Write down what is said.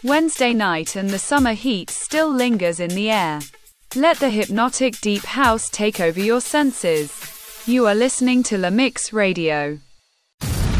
Wednesday night and the summer heat still lingers in the air. Let the hypnotic deep house take over your senses. You are listening to La Mix Radio.